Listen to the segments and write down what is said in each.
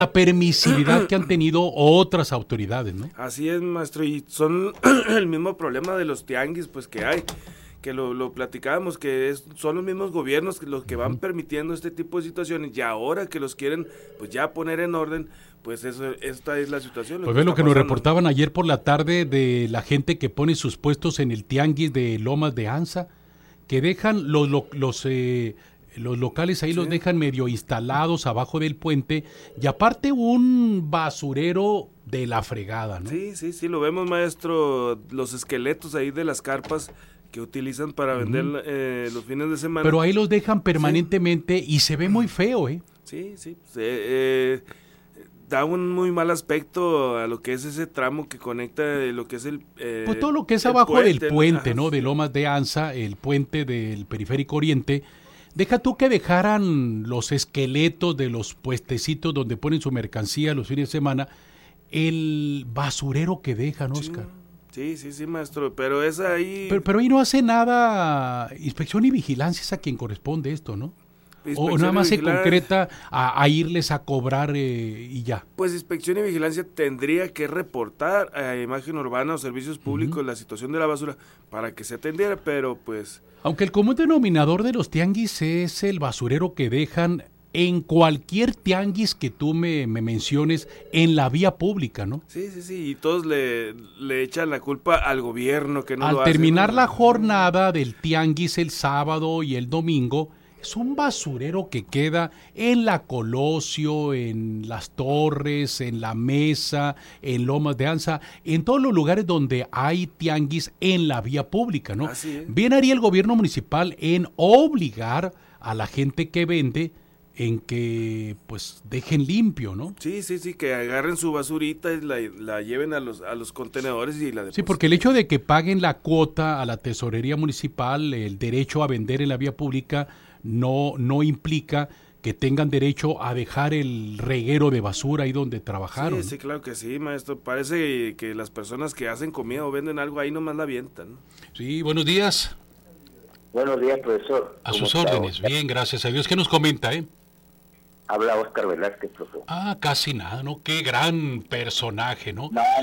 la permisividad que han tenido otras autoridades, ¿no? Así es, maestro, y son el mismo problema de los tianguis, pues que hay, que lo platicábamos, que son los mismos gobiernos los que van permitiendo este tipo de situaciones, y ahora que los quieren pues ya poner en orden, pues esta es la situación. Pues ve lo que nos reportaban ayer por la tarde de la gente que pone sus puestos en el tianguis de Lomas de Anza, que dejan los locales ahí, sí, los dejan medio instalados abajo del puente, y aparte un basurero de la fregada, ¿no? Sí, lo vemos, maestro, los esqueletos ahí de las carpas que utilizan para vender los fines de semana. Pero ahí los dejan permanentemente, sí, y se ve muy feo, ¿eh? Sí, da un muy mal aspecto a lo que es ese tramo que conecta lo que es pues todo lo que es abajo puente, del puente, ¿no? De Lomas de Anza, el puente del Periférico Oriente. Deja tú que dejaran los esqueletos de los puestecitos donde ponen su mercancía los fines de semana, el basurero que dejan, Oscar. Sí, maestro, pero es ahí... Pero ahí no hace nada, inspección y vigilancia es a quien corresponde esto, ¿no? O nada más se concreta a irles a cobrar y ya. Pues inspección y vigilancia tendría que reportar a Imagen Urbana o Servicios Públicos la situación de la basura para que se atendiera, pero pues... Aunque el común denominador de los tianguis es el basurero que dejan en cualquier tianguis que tú me menciones en la vía pública, ¿no? Sí, y todos le echan la culpa al gobierno que no lo hace. Al terminar la jornada del tianguis el sábado y el domingo, es un basurero que queda en la Colosio, en Las Torres, en La Mesa, en Lomas de Anza, en todos los lugares donde hay tianguis en la vía pública, ¿no? Así es. Bien haría el gobierno municipal en obligar a la gente que vende en que pues dejen limpio, ¿no? Sí, que agarren su basurita y la lleven a los contenedores y la depositen. Sí, porque el hecho de que paguen la cuota a la tesorería municipal, el derecho a vender en la vía pública, no implica que tengan derecho a dejar el reguero de basura ahí donde trabajaron. Sí, claro que sí, maestro. Parece que las personas que hacen comida o venden algo ahí nomás la avientan, ¿no? Sí, buenos días. Buenos días, profesor. A sus órdenes. Oscar? Bien, gracias a Dios. ¿Qué nos comenta, Habla Oscar Velázquez, profesor. Casi nada, ¿no? Qué gran personaje, ¿no? No.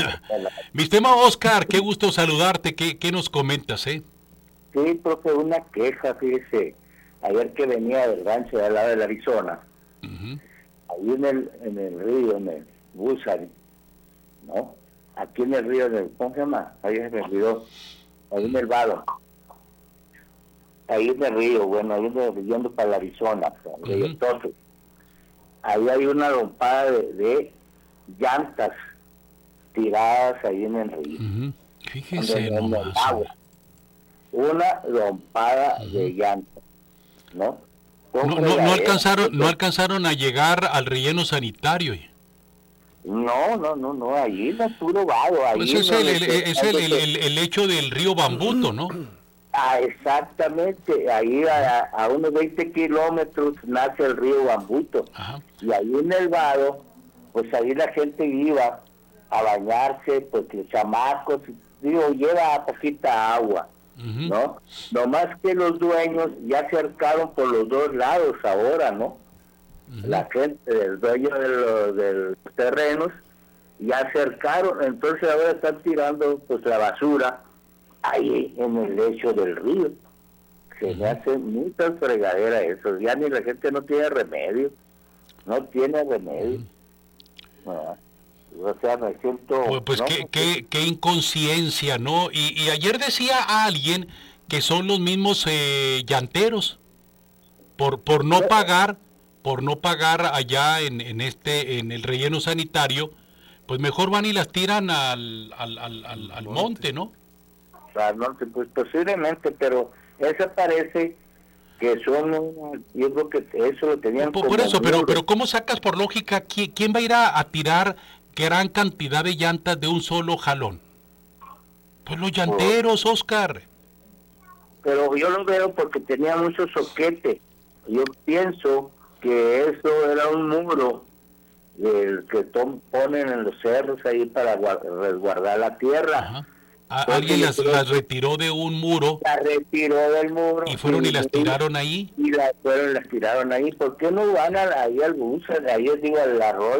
Mi estimado Oscar, qué gusto saludarte. ¿Qué nos comentas, Sí, profe, una queja, fíjese. Ayer que venía del rancho de al lado del Arizona, ahí en el río, en el Bussari, ¿no? Aquí en el río, ¿cómo se llama? Ahí se me olvidó. Ahí en el Vado. Ahí en el río, bueno, ahí yendo para el Arizona, entonces, ahí hay una lompada de llantas tiradas ahí en el río. Fíjese en el agua. Una lompada de llantas, ¿no? No alcanzaron a llegar al relleno sanitario. No, ahí no es puro vado. Ahí pues es el lecho del río Bambuto, ¿no? Exactamente, ahí a unos 20 kilómetros nace el río Bambuto. Ajá. Y ahí en el vado, pues ahí la gente iba a bañarse, porque los chamacos, lleva poquita agua, ¿no? Nomás que los dueños ya cercaron por los dos lados ahora, ¿no? La gente, el dueño de los terrenos, ya cercaron, entonces ahora están tirando pues la basura ahí en el lecho del río. Se me hace mucha fregadera eso, ya ni la gente no tiene remedio. O sea, me siento... Pues ¿no? qué inconsciencia, ¿no? Y ayer decía a alguien que son los mismos llanteros, por no pagar allá en el relleno sanitario, pues mejor van y las tiran al monte, ¿no? Al monte, pues posiblemente, pero eso parece que son, yo creo que eso lo tenían por eso, pero ¿cómo sacas por lógica quién va a ir a tirar gran cantidad de llantas de un solo jalón? Pues los llanteros, Oscar. Pero yo lo veo porque tenía mucho soquete. Yo pienso que eso era un muro que ponen en los cerros ahí para resguardar la tierra. Alguien las retiró de un muro. Las retiró del muro. Y fueron y las tiraron ahí. Y las tiraron ahí. ¿Por qué no van ahí al bus? Ahí les digo al arroyo.